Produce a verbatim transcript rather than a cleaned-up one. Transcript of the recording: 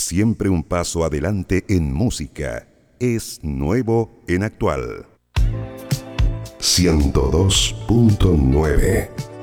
Siempre un paso adelante en música. Es nuevo en actual. ciento dos punto nueve